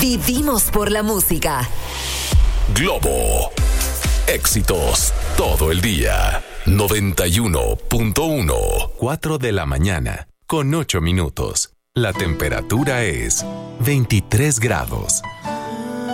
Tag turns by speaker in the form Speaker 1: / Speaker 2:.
Speaker 1: Vivimos por la música.
Speaker 2: Globo. Éxitos todo el día. 91.1. 4 de la mañana, con 8 minutos. La temperatura es 23 grados.